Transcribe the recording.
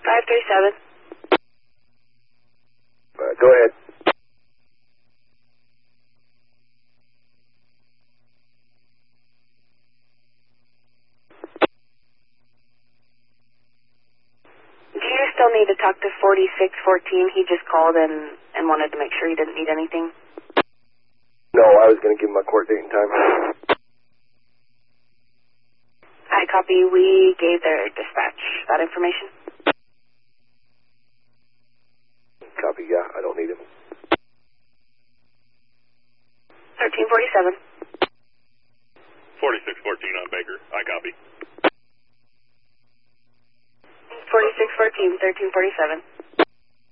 537. Go ahead. Do you still need to talk to 4614? He just called and wanted to make sure he didn't need anything. No, I was going to give him a court date and time. I copy. We gave their dispatch that information. Copy, yeah, I don't need him. 1347. 4614 on Baker. I copy. 4614, 1347.